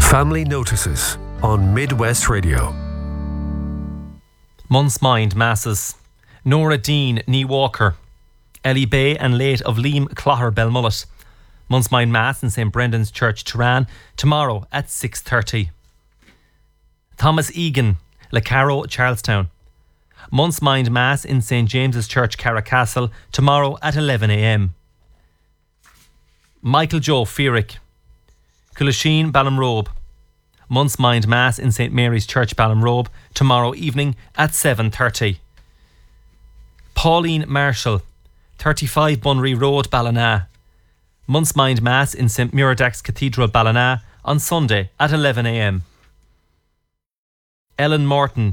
Family Notices on Midwest Radio. Month's Mind Masses. Nora Dean, Nee Walker. Ellie Bay and late of Liam Clogher Belmullet. Month's Mind Mass in St Brendan's Church, Turan, tomorrow at 6:30. Thomas Egan, Le Caro, Charlestown. Month's Mind Mass in St James's Church, Carracastle, tomorrow at 11 a.m. Michael Joe Feerick. Culasheen, Ballinrobe. Month's Mind Mass in St Mary's Church, Ballinrobe, tomorrow evening at 7:30. Pauline Marshall, 35 Bunry Road, Ballina. Month's Mind Mass in St Muradach's Cathedral, Ballina, on Sunday at 11 a.m. Ellen Morton,